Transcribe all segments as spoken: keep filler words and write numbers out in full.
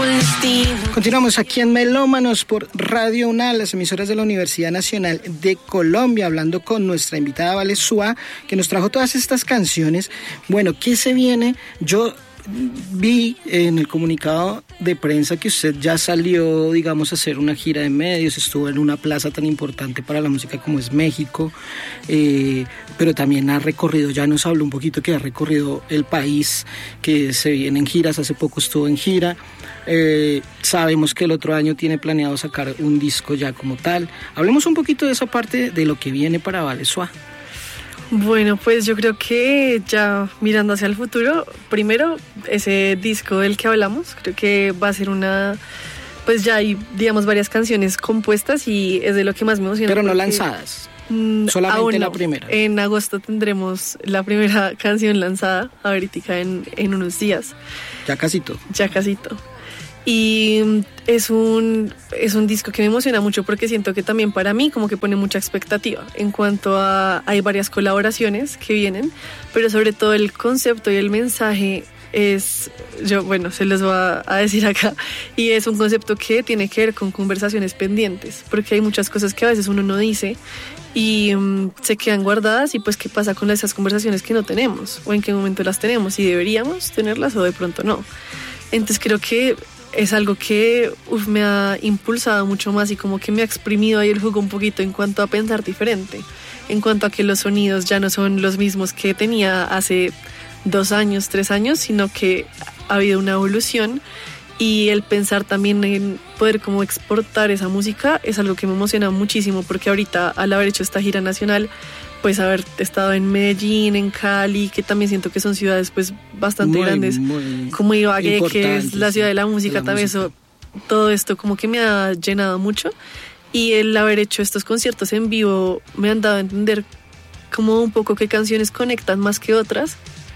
Continuamos aquí en Melómanos por Radio UNAL, las emisoras de la Universidad Nacional de Colombia, hablando con nuestra invitada Vale Suá, que nos trajo todas estas canciones. Bueno, ¿qué se viene? Yo vi en el comunicado de prensa que usted ya salió, digamos, a hacer una gira de medios, estuvo en una plaza tan importante para la música como es México, eh, pero también ha recorrido, ya nos habló un poquito que ha recorrido el país, que se viene en giras, hace poco estuvo en gira. Eh, sabemos que el otro año tiene planeado sacar un disco ya como tal. Hablemos un poquito de esa parte de lo que viene para Vale Suá. Bueno, pues yo creo que ya mirando hacia el futuro, primero ese disco del que hablamos, creo que va a ser una, pues ya hay, digamos, varias canciones compuestas y es de lo que más me emociona. Pero no lanzadas, mmm, solamente la no. primera. En agosto tendremos la primera canción lanzada, ahorita en, en unos días. Ya casi todo. Ya casi todo. Y es un, es un disco que me emociona mucho porque siento que también para mí como que pone mucha expectativa en cuanto a, hay varias colaboraciones que vienen, pero sobre todo el concepto y el mensaje es, yo bueno, se los voy a, a decir acá, y es un concepto que tiene que ver con conversaciones pendientes, porque hay muchas cosas que a veces uno no dice y um, se quedan guardadas y pues qué pasa con esas conversaciones que no tenemos o en qué momento las tenemos y deberíamos tenerlas o de pronto no. Entonces creo que es algo que uf, me ha impulsado mucho más y como que me ha exprimido ahí el jugo un poquito en cuanto a pensar diferente, en cuanto a que los sonidos ya no son los mismos que tenía hace dos años, tres años, sino que ha habido una evolución y el pensar también en poder como exportar esa música es algo que me emociona muchísimo porque ahorita al haber hecho esta gira nacional, pues haber estado en Medellín, en Cali, que también siento que son ciudades pues bastante muy, grandes, muy como Ibagué, que es la ciudad de la música, de la también música. Eso, todo esto como que me ha llenado mucho y el haber hecho estos conciertos en vivo me han dado a entender como un poco qué canciones conectan más que otras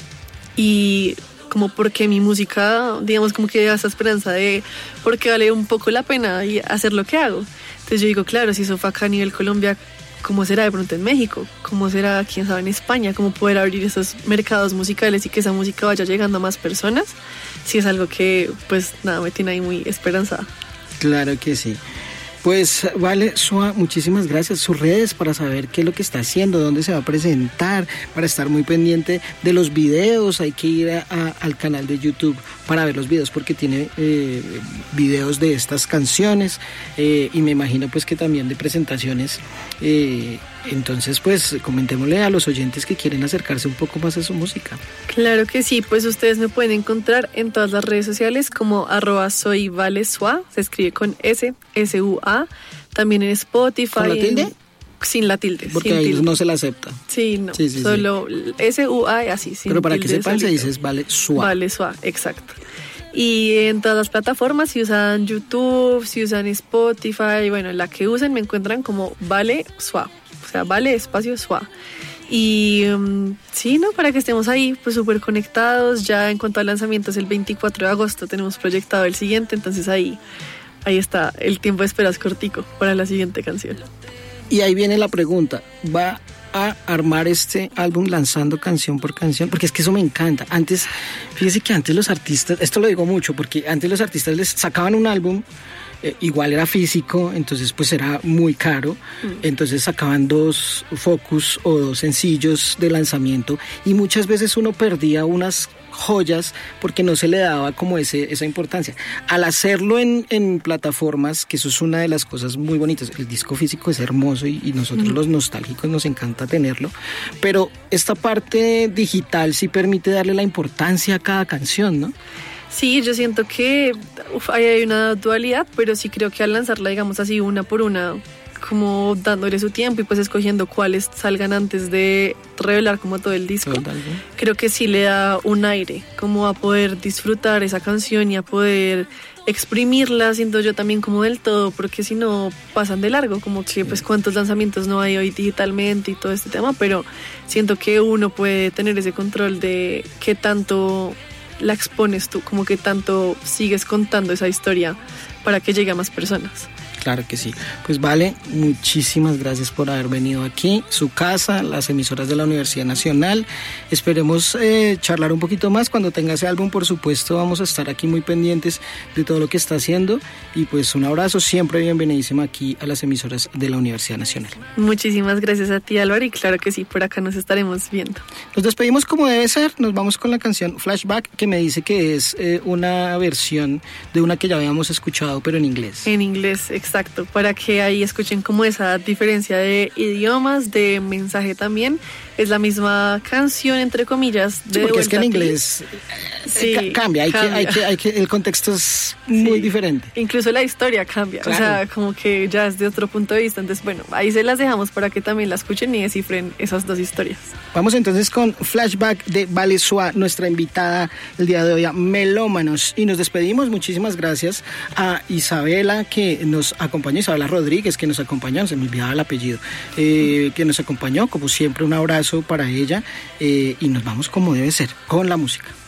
y como porque mi música, digamos como que da esa esperanza de porque vale un poco la pena hacer lo que hago. Entonces yo digo, claro, si eso fue acá a nivel Colombia, ¿cómo será de pronto en México? ¿Cómo será, quién sabe, en España? ¿Cómo poder abrir esos mercados musicales y que esa música vaya llegando a más personas? Sí es algo que, pues, nada, me tiene ahí muy esperanzada. Claro que sí. Pues, Vale Suá, muchísimas gracias. Sus redes para saber qué es lo que está haciendo, dónde se va a presentar, para estar muy pendiente de los videos. Hay que ir a, a, al canal de YouTube para ver los videos porque tiene eh, videos de estas canciones eh, y me imagino pues que también de presentaciones. Eh, entonces, pues, comentémosle a los oyentes que quieren acercarse un poco más a su música. Claro que sí, pues ustedes me pueden encontrar en todas las redes sociales como arroba soy Vale Suá, se escribe con S, S U A, también en Spotify. ¿Con la tilde? En, sin la tilde. Porque sin ahí tilde. No se la acepta. Sí, no, sí, sí, solo sí. S U A y así, sin Pero para tilde, que sepan solito. se dice Vale Suá. Vale Suá, exacto. Y en todas las plataformas, si usan YouTube, si usan Spotify, bueno, la que usen me encuentran como Vale Suá. O sea, Vale espacio Suá. Y um, sí, ¿no? Para que estemos ahí, pues súper conectados. Ya en cuanto a lanzamientos, el veinticuatro de agosto tenemos proyectado el siguiente, entonces ahí, ahí está, el tiempo de espera es cortico para la siguiente canción. Y ahí viene la pregunta, ¿va a armar este álbum lanzando canción por canción? Porque es que eso me encanta. Antes, fíjese que antes los artistas, esto lo digo mucho, porque antes los artistas les sacaban un álbum, eh, igual era físico, entonces pues era muy caro, mm. entonces sacaban dos focus o dos sencillos de lanzamiento y muchas veces uno perdía unas joyas porque no se le daba como ese, esa importancia. Al hacerlo en, en plataformas, que eso es una de las cosas muy bonitas, el disco físico es hermoso y, y nosotros mm. los nostálgicos nos encanta tenerlo, pero esta parte digital sí permite darle la importancia a cada canción, ¿no? Sí, yo siento que uf, ahí hay una dualidad, pero sí creo que al lanzarla, digamos así, una por una, como dándole su tiempo y pues escogiendo cuáles salgan antes de revelar como todo el disco, ¿todo creo que sí le da un aire, como a poder disfrutar esa canción y a poder exprimirla, siento yo también como del todo, porque si no pasan de largo, como que pues cuántos lanzamientos no hay hoy digitalmente y todo este tema, pero siento que uno puede tener ese control de qué tanto la expones tú, como que tanto sigues contando esa historia para que llegue a más personas. Claro que sí. Pues vale, muchísimas gracias por haber venido aquí, su casa, las emisoras de la Universidad Nacional. Esperemos eh, charlar un poquito más cuando tenga ese álbum, por supuesto, vamos a estar aquí muy pendientes de todo lo que está haciendo y pues un abrazo, siempre bienvenidísima aquí a las emisoras de la Universidad Nacional. Muchísimas gracias a ti, Álvaro, y claro que sí, por acá nos estaremos viendo. Nos despedimos como debe ser, nos vamos con la canción Flashback, que me dice que es eh, una versión de una que ya habíamos escuchado, pero en inglés. En inglés, exacto, para que ahí escuchen como esa diferencia de idiomas, de mensaje también. Es la misma canción, entre comillas, de sí, porque es que en inglés sí, ca- cambia, hay cambia. Que, hay que, hay que, el contexto es muy sí. diferente. Incluso la historia cambia, claro. O sea, como que ya es de otro punto de vista. Entonces, bueno, ahí se las dejamos para que también la escuchen y descifren esas dos historias. Vamos entonces con Flashback de Vale Suá, nuestra invitada el día de hoy a Melómanos. Y nos despedimos, muchísimas gracias a Isabela que nos acompañó, Isabela Rodríguez que nos acompañó, se me olvidaba el apellido, eh, que nos acompañó, como siempre un abrazo para ella eh, y nos vamos como debe ser, con la música.